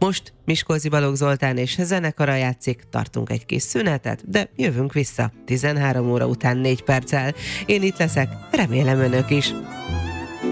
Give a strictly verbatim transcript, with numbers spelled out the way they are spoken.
Most Miskolci Balogh Zoltán és zenekara játszik, tartunk egy kis szünetet, de jövünk vissza tizenhárom óra után négy perccel. Én itt leszek, remélem önök is.